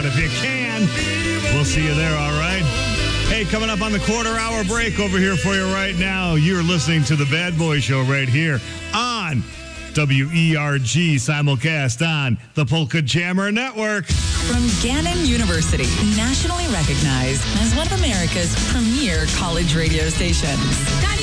If you can, we'll see you there, all right? Hey, coming up on the quarter-hour break over here for you right now, you're listening to The Bad Boy Show right here on WERG, simulcast on the Polka Jammer Network. From Gannon University, nationally recognized as one of America's premier college radio stations.